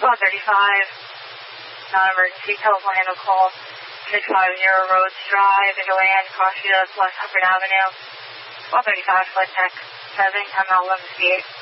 non-emergency telephone handle call 650 Rhodes Drive, Inland, Crossfields, West Hubbard Avenue. 1235, flight tech 7, time out 1158.